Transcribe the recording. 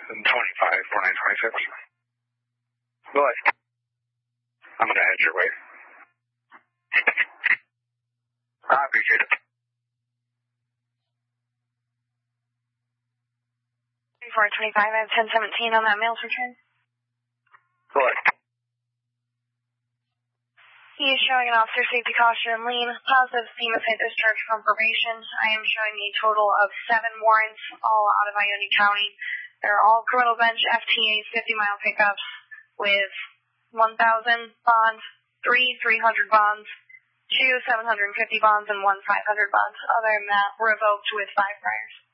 Go ahead. I'm going to head your way. I appreciate it. 3425, I have 1017 on that mail's return. Go ahead. He is showing an officer safety caution lien, positive FEMA pay discharge from probation. I am showing a total of 7 warrants, all out of Ione County. They're all criminal bench FTA 50-mile pickups with 1,000 bonds, 3 300 bonds, 2 750 bonds, and 1 500 bonds. Other than that, revoked with 5 priors.